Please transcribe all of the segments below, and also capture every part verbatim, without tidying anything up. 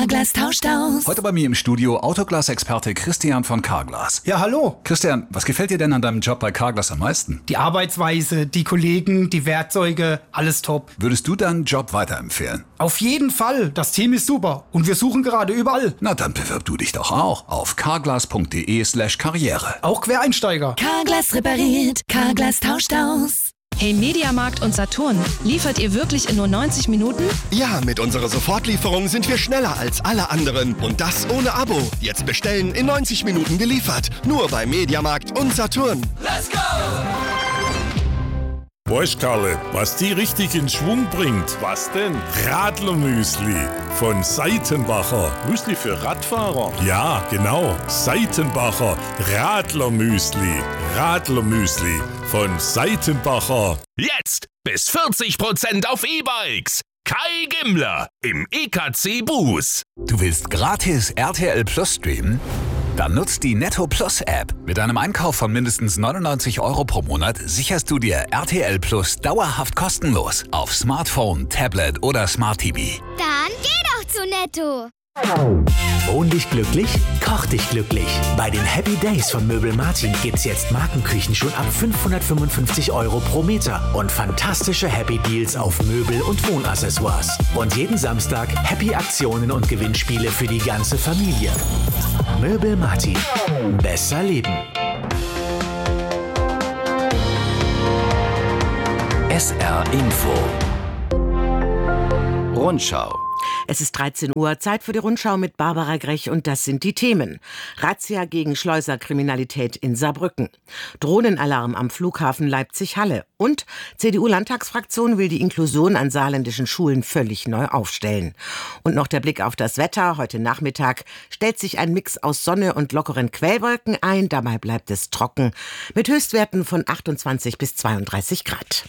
Carglass tauscht aus. Heute bei mir im Studio Autoglas-Experte Christian von Carglass. Ja, hallo. Christian, was gefällt dir denn an deinem Job bei Carglass am meisten? Die Arbeitsweise, die Kollegen, die Werkzeuge, alles top. Würdest du deinen Job weiterempfehlen? Auf jeden Fall. Das Team ist super. Und wir suchen gerade überall. Na, dann bewirb du dich doch auch auf carglass.de slash karriere. Auch Quereinsteiger. Carglass repariert. Carglass tauscht aus. Hey, Mediamarkt und Saturn, liefert ihr wirklich in nur neunzig Minuten? Ja, mit unserer Sofortlieferung sind wir schneller als alle anderen. Und das ohne Abo. Jetzt bestellen, in neunzig Minuten geliefert. Nur bei Mediamarkt und Saturn. Let's go! Weißt, Karle, was die richtig in Schwung bringt? Was denn? Radlermüsli von Seitenbacher. Müsli für Radfahrer? Ja, genau. Seitenbacher Radlermüsli. Radlermüsli von Seitenbacher. Jetzt bis vierzig Prozent auf E-Bikes. Kai Gimmler im E K C Bus. Du willst gratis R T L Plus streamen? Dann nutzt die Netto Plus App. Mit einem Einkauf von mindestens neunundneunzig Euro pro Monat sicherst du dir R T L Plus dauerhaft kostenlos auf Smartphone, Tablet oder Smart T V. Dann geh doch zu Netto. Wohn dich glücklich, koch dich glücklich. Bei den Happy Days von Möbel Martin gibt's jetzt Markenküchen schon ab fünfhundertfünfundfünfzig Euro pro Meter und fantastische Happy Deals auf Möbel und Wohnaccessoires. Und jeden Samstag Happy Aktionen und Gewinnspiele für die ganze Familie. Möbel Martin. Besser leben. S R Info. Rundschau. Es ist dreizehn Uhr, Zeit für die Rundschau mit Barbara Grech und das sind die Themen. Razzia gegen Schleuserkriminalität in Saarbrücken. Drohnenalarm am Flughafen Leipzig-Halle. Und C D U-Landtagsfraktion will die Inklusion an saarländischen Schulen völlig neu aufstellen. Und noch der Blick auf das Wetter. Heute Nachmittag stellt sich ein Mix aus Sonne und lockeren Quellwolken ein. Dabei bleibt es trocken mit Höchstwerten von achtundzwanzig bis zweiunddreißig Grad.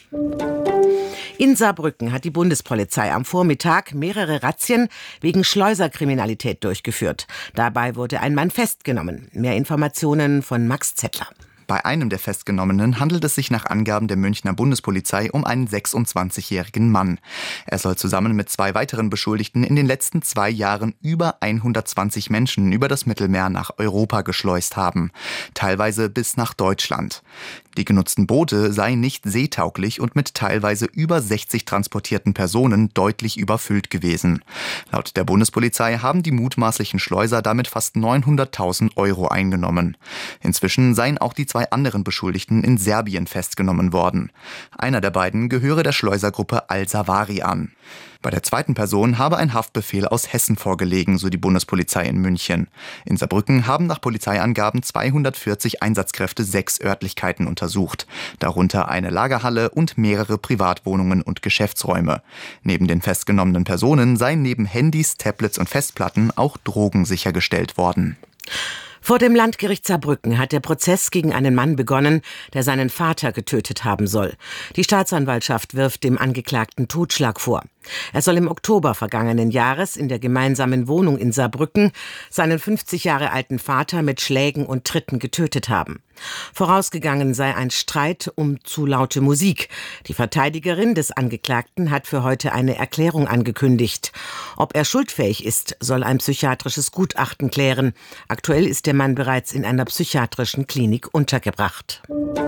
In Saarbrücken hat die Bundespolizei am Vormittag mehrere Razzien wegen Schleuserkriminalität durchgeführt. Dabei wurde ein Mann festgenommen. Mehr Informationen von Max Zettler. Bei einem der Festgenommenen handelt es sich nach Angaben der Münchner Bundespolizei um einen sechsundzwanzigjährigen Mann. Er soll zusammen mit zwei weiteren Beschuldigten in den letzten zwei Jahren über hundertzwanzig Menschen über das Mittelmeer nach Europa geschleust haben, teilweise bis nach Deutschland. Die genutzten Boote seien nicht seetauglich und mit teilweise über sechzig transportierten Personen deutlich überfüllt gewesen. Laut der Bundespolizei haben die mutmaßlichen Schleuser damit fast neunhunderttausend Euro eingenommen. Inzwischen seien auch die zwei anderen Beschuldigten in Serbien festgenommen worden. Einer der beiden gehöre der Schleusergruppe Al-Savari an. Bei der zweiten Person habe ein Haftbefehl aus Hessen vorgelegen, so die Bundespolizei in München. In Saarbrücken haben nach Polizeiangaben zweihundertvierzig Einsatzkräfte sechs Örtlichkeiten untersucht, darunter eine Lagerhalle und mehrere Privatwohnungen und Geschäftsräume. Neben den festgenommenen Personen seien neben Handys, Tablets und Festplatten auch Drogen sichergestellt worden. Vor dem Landgericht Saarbrücken hat der Prozess gegen einen Mann begonnen, der seinen Vater getötet haben soll. Die Staatsanwaltschaft wirft dem Angeklagten Totschlag vor. Er soll im Oktober vergangenen Jahres in der gemeinsamen Wohnung in Saarbrücken seinen fünfzig Jahre alten Vater mit Schlägen und Tritten getötet haben. Vorausgegangen sei ein Streit um zu laute Musik. Die Verteidigerin des Angeklagten hat für heute eine Erklärung angekündigt. Ob er schuldfähig ist, soll ein psychiatrisches Gutachten klären. Aktuell ist der Mann bereits in einer psychiatrischen Klinik untergebracht.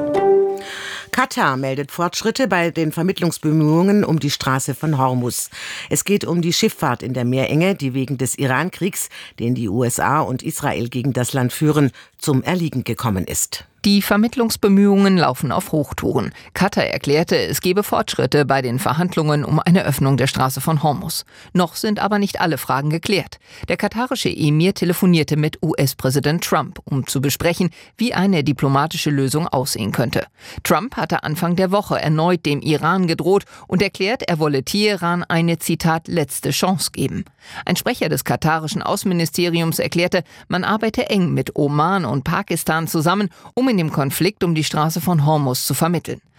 Katar meldet Fortschritte bei den Vermittlungsbemühungen um die Straße von Hormuz. Es geht um die Schifffahrt in der Meerenge, die wegen des Iran-Kriegs, den die U S A und Israel gegen das Land führen, zum Erliegen gekommen ist. Die Vermittlungsbemühungen laufen auf Hochtouren. Katar erklärte, es gebe Fortschritte bei den Verhandlungen um eine Öffnung der Straße von Hormuz. Noch sind aber nicht alle Fragen geklärt. Der katarische Emir telefonierte mit U S-Präsident Trump, um zu besprechen, wie eine diplomatische Lösung aussehen könnte. Trump hatte Anfang der Woche erneut dem Iran gedroht und erklärt, er wolle Teheran eine, Zitat, letzte Chance geben. Ein Sprecher des katarischen Außenministeriums erklärte, man arbeite eng mit Oman und Pakistan zusammen, um in dem Konflikt um die Straße von Hormuz zu vermitteln.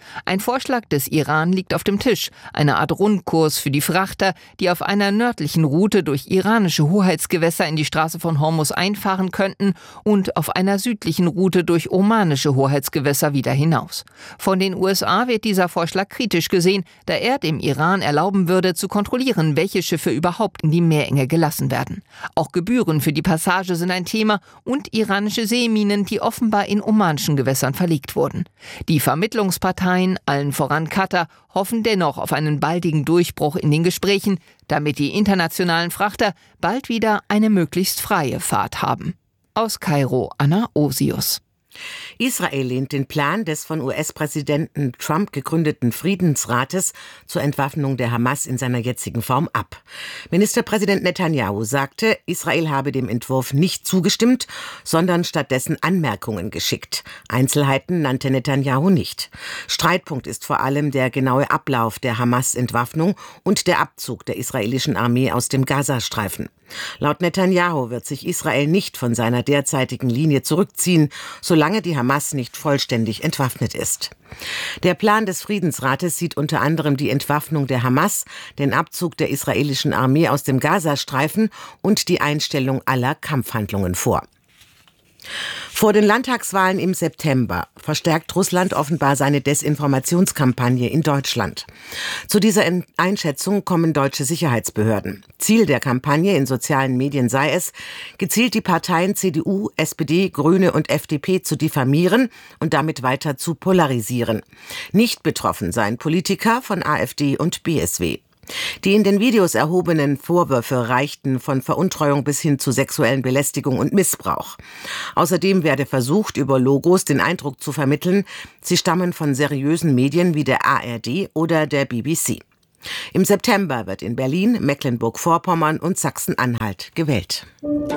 Ein Vorschlag des Iran liegt auf dem Tisch, eine Art Rundkurs für die Frachter, die auf einer nördlichen Route durch iranische Hoheitsgewässer in die Straße von Hormuz einfahren könnten und auf einer südlichen Route durch omanische Hoheitsgewässer wieder hinaus. Von den U S A wird dieser Vorschlag kritisch gesehen, da er dem Iran erlauben würde, zu kontrollieren, welche Schiffe überhaupt in die Meerenge gelassen werden. Auch Gebühren für die Passage sind ein Thema und iranische Seeminen, die offenbar in omanischen Gewässern verlegt wurden. Die Vermittlungsparteien, allen voran Katar, hoffen dennoch auf einen baldigen Durchbruch in den Gesprächen, damit die internationalen Frachter bald wieder eine möglichst freie Fahrt haben. Aus Kairo, Anna Osius. Israel lehnt den Plan des von U S-Präsidenten Trump gegründeten Friedensrates zur Entwaffnung der Hamas in seiner jetzigen Form ab. Ministerpräsident Netanyahu sagte, Israel habe dem Entwurf nicht zugestimmt, sondern stattdessen Anmerkungen geschickt. Einzelheiten nannte Netanyahu nicht. Streitpunkt ist vor allem der genaue Ablauf der Hamas-Entwaffnung und der Abzug der israelischen Armee aus dem Gazastreifen. Laut Netanyahu wird sich Israel nicht von seiner derzeitigen Linie zurückziehen, solange die Hamas nicht vollständig entwaffnet ist. Der Plan des Friedensrates sieht unter anderem die Entwaffnung der Hamas, den Abzug der israelischen Armee aus dem Gazastreifen und die Einstellung aller Kampfhandlungen vor. Vor den Landtagswahlen im September verstärkt Russland offenbar seine Desinformationskampagne in Deutschland. Zu dieser Einschätzung kommen deutsche Sicherheitsbehörden. Ziel der Kampagne in sozialen Medien sei es, gezielt die Parteien C D U, S P D, Grüne und F D P zu diffamieren und damit weiter zu polarisieren. Nicht betroffen seien Politiker von A f D und B S W. Die in den Videos erhobenen Vorwürfe reichten von Veruntreuung bis hin zu sexuellen Belästigung und Missbrauch. Außerdem werde versucht, über Logos den Eindruck zu vermitteln, sie stammen von seriösen Medien wie der A R D oder der B B C. Im September wird in Berlin, Mecklenburg-Vorpommern und Sachsen-Anhalt gewählt.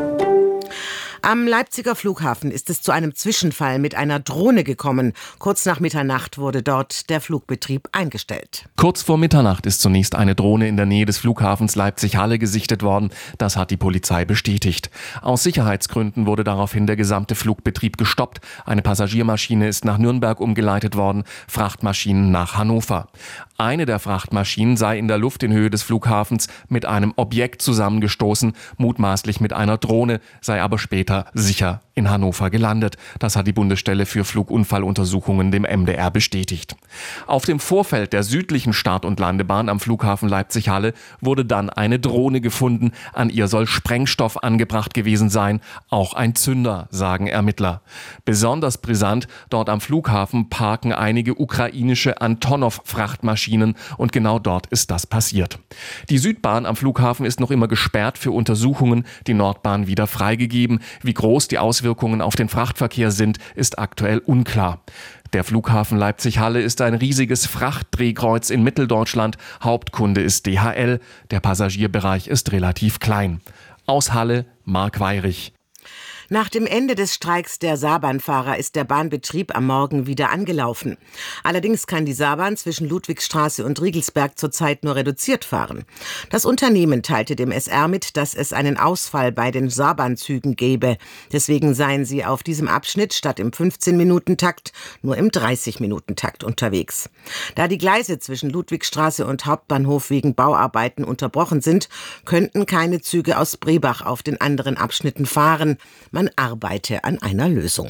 Am Leipziger Flughafen ist es zu einem Zwischenfall mit einer Drohne gekommen. Kurz nach Mitternacht wurde dort der Flugbetrieb eingestellt. Kurz vor Mitternacht ist zunächst eine Drohne in der Nähe des Flughafens Leipzig-Halle gesichtet worden. Das hat die Polizei bestätigt. Aus Sicherheitsgründen wurde daraufhin der gesamte Flugbetrieb gestoppt. Eine Passagiermaschine ist nach Nürnberg umgeleitet worden, Frachtmaschinen nach Hannover. Eine der Frachtmaschinen sei in der Luft in Höhe des Flughafens mit einem Objekt zusammengestoßen, mutmaßlich mit einer Drohne, sei aber später sicher in Hannover gelandet. Das hat die Bundesstelle für Flugunfalluntersuchungen dem M D R bestätigt. Auf dem Vorfeld der südlichen Start- und Landebahn am Flughafen Leipzig-Halle wurde dann eine Drohne gefunden. An ihr soll Sprengstoff angebracht gewesen sein, auch ein Zünder, sagen Ermittler. Besonders brisant, dort am Flughafen parken einige ukrainische Antonov-Frachtmaschinen und genau dort ist das passiert. Die Südbahn am Flughafen ist noch immer gesperrt für Untersuchungen, die Nordbahn wieder freigegeben. Wie groß die Auswirkungen auf den Frachtverkehr sind, ist aktuell unklar. Der Flughafen Leipzig-Halle ist ein riesiges Frachtdrehkreuz in Mitteldeutschland. Hauptkunde ist D H L. Der Passagierbereich ist relativ klein. Aus Halle, Marc Weyrich. Nach dem Ende des Streiks der Saarbahnfahrer ist der Bahnbetrieb am Morgen wieder angelaufen. Allerdings kann die Saarbahn zwischen Ludwigsstraße und Riegelsberg zurzeit nur reduziert fahren. Das Unternehmen teilte dem S R mit, dass es einen Ausfall bei den Saarbahnzügen gäbe. Deswegen seien sie auf diesem Abschnitt statt im fünfzehn-Minuten-Takt nur im dreißig-Minuten-Takt unterwegs. Da die Gleise zwischen Ludwigsstraße und Hauptbahnhof wegen Bauarbeiten unterbrochen sind, könnten keine Züge aus Brebach auf den anderen Abschnitten fahren. Man arbeite an einer Lösung.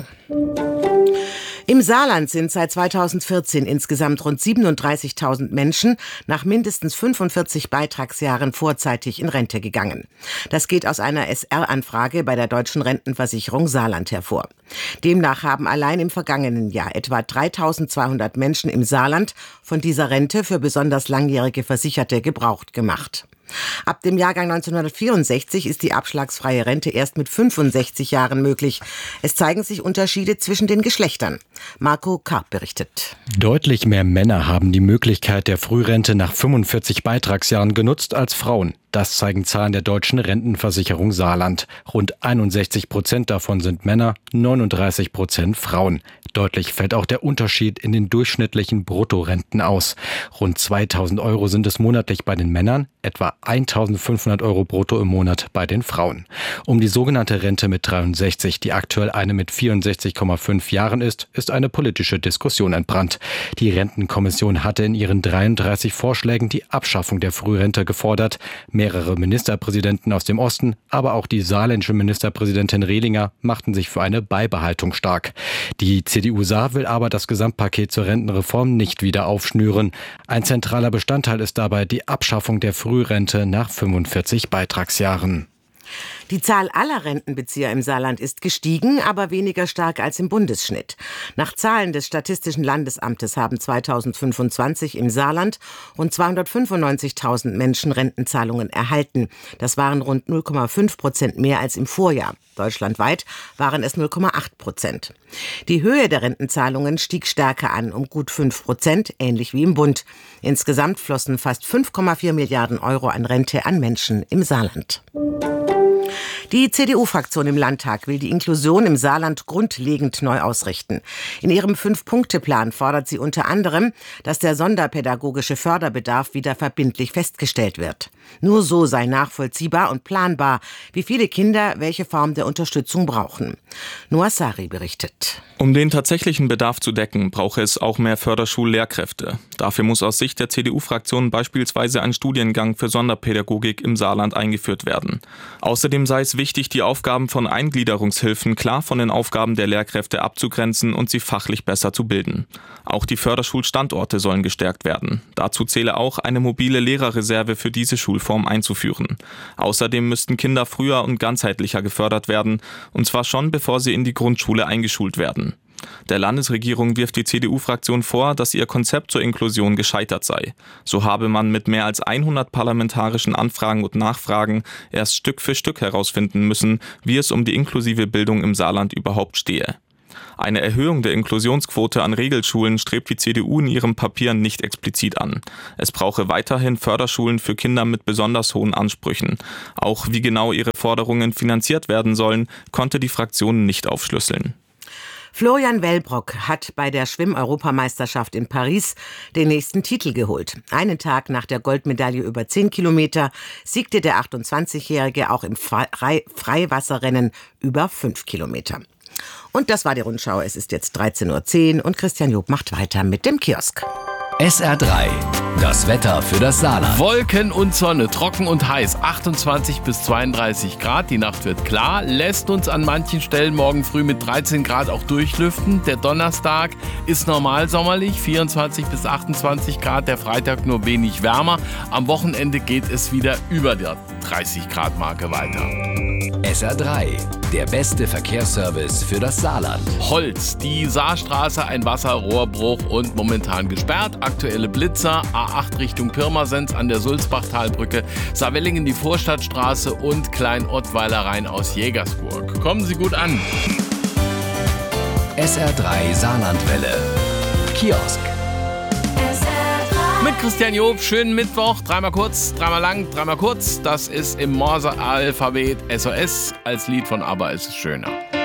Im Saarland sind seit zweitausendvierzehn insgesamt rund siebenunddreißigtausend Menschen nach mindestens fünfundvierzig Beitragsjahren vorzeitig in Rente gegangen. Das geht aus einer S R-Anfrage bei der Deutschen Rentenversicherung Saarland hervor. Demnach haben allein im vergangenen Jahr etwa dreitausendzweihundert Menschen im Saarland von dieser Rente für besonders langjährige Versicherte Gebrauch gemacht. Ab dem Jahrgang neunzehnhundertvierundsechzig ist die abschlagsfreie Rente erst mit fünfundsechzig Jahren möglich. Es zeigen sich Unterschiede zwischen den Geschlechtern. Marco Karp berichtet. Deutlich mehr Männer haben die Möglichkeit der Frührente nach fünfundvierzig Beitragsjahren genutzt als Frauen. Das zeigen Zahlen der Deutschen Rentenversicherung Saarland. Rund einundsechzig Prozent davon sind Männer, neununddreißig Prozent Frauen. Deutlich fällt auch der Unterschied in den durchschnittlichen Bruttorenten aus. Rund zweitausend Euro sind es monatlich bei den Männern, etwa eintausendfünfhundert Euro brutto im Monat bei den Frauen. Um die sogenannte Rente mit dreiundsechzig, die aktuell eine mit vierundsechzig Komma fünf Jahren ist, ist eine politische Diskussion entbrannt. Die Rentenkommission hatte in ihren dreiunddreißig Vorschlägen die Abschaffung der Frührente gefordert. Mehrere Ministerpräsidenten aus dem Osten, aber auch die saarländische Ministerpräsidentin Rehlinger machten sich für eine Beibehaltung stark. Die C D U Saar will aber das Gesamtpaket zur Rentenreform nicht wieder aufschnüren. Ein zentraler Bestandteil ist dabei die Abschaffung der Frührente nach fünfundvierzig Beitragsjahren. Die Zahl aller Rentenbezieher im Saarland ist gestiegen, aber weniger stark als im Bundesschnitt. Nach Zahlen des Statistischen Landesamtes haben zweitausendfünfundzwanzig im Saarland rund zweihundertfünfundneunzigtausend Menschen Rentenzahlungen erhalten. Das waren rund null Komma fünf Prozent mehr als im Vorjahr. Deutschlandweit waren es null Komma acht Prozent. Die Höhe der Rentenzahlungen stieg stärker an, um gut fünf Prozent, ähnlich wie im Bund. Insgesamt flossen fast fünf Komma vier Milliarden Euro an Rente an Menschen im Saarland. Die C D U-Fraktion im Landtag will die Inklusion im Saarland grundlegend neu ausrichten. In ihrem Fünf-Punkte-Plan fordert sie unter anderem, dass der sonderpädagogische Förderbedarf wieder verbindlich festgestellt wird. Nur so sei nachvollziehbar und planbar, wie viele Kinder welche Form der Unterstützung brauchen. Noah Sari berichtet. Um den tatsächlichen Bedarf zu decken, brauche es auch mehr Förderschullehrkräfte. Dafür muss aus Sicht der C D U-Fraktion beispielsweise ein Studiengang für Sonderpädagogik im Saarland eingeführt werden. Außerdem sei es wichtig, die Aufgaben von Eingliederungshilfen klar von den Aufgaben der Lehrkräfte abzugrenzen und sie fachlich besser zu bilden. Auch die Förderschulstandorte sollen gestärkt werden. Dazu zähle auch, eine mobile Lehrerreserve für diese Schulform einzuführen. Außerdem müssten Kinder früher und ganzheitlicher gefördert werden, und zwar schon bevor sie in die Grundschule eingeschult werden. Der Landesregierung wirft die C D U-Fraktion vor, dass ihr Konzept zur Inklusion gescheitert sei. So habe man mit mehr als hundert parlamentarischen Anfragen und Nachfragen erst Stück für Stück herausfinden müssen, wie es um die inklusive Bildung im Saarland überhaupt stehe. Eine Erhöhung der Inklusionsquote an Regelschulen strebt die C D U in ihrem Papier nicht explizit an. Es brauche weiterhin Förderschulen für Kinder mit besonders hohen Ansprüchen. Auch wie genau ihre Forderungen finanziert werden sollen, konnte die Fraktion nicht aufschlüsseln. Florian Wellbrock hat bei der Schwimm-Europameisterschaft in Paris den nächsten Titel geholt. Einen Tag nach der Goldmedaille über zehn Kilometer siegte der achtundzwanzigjährige auch im Fre- Freiwasserrennen über fünf Kilometer. Und das war die Rundschau. Es ist jetzt dreizehn Uhr zehn und Christian Job macht weiter mit dem Kiosk. S R drei, das Wetter für das Saarland. Wolken und Sonne, trocken und heiß, achtundzwanzig bis zweiunddreißig Grad. Die Nacht wird klar, lässt uns an manchen Stellen morgen früh mit dreizehn Grad auch durchlüften. Der Donnerstag ist normal sommerlich, vierundzwanzig bis achtundzwanzig Grad. Der Freitag nur wenig wärmer. Am Wochenende geht es wieder über der dreißig Grad Marke weiter. S R drei, der beste Verkehrsservice für das Saarland. Holz, die Saarstraße, ein Wasserrohrbruch und momentan gesperrt. Aktuelle Blitzer, A acht Richtung Pirmasens an der Sulzbachtalbrücke, Saarwellingen die Vorstadtstraße und Klein-Ottweiler rein aus Jägersburg. Kommen Sie gut an. S R drei Saarlandwelle. Kiosk. Mit Christian Job, schönen Mittwoch, dreimal kurz, dreimal lang, dreimal kurz. Das ist im Morse-Alphabet S O S. Als Lied von Aber ist es schöner.